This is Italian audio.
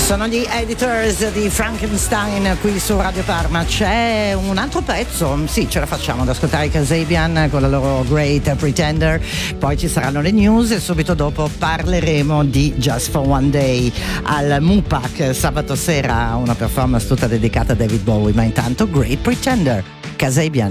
Sono gli Editors di Frankenstein qui su Radio Parma. C'è un altro pezzo, sì, ce la facciamo ad ascoltare i Kasabian con la loro Great Pretender, poi ci saranno le news e subito dopo parleremo di Just for One Day al Mupac sabato sera, una performance tutta dedicata a David Bowie, ma intanto Great Pretender, Kasabian.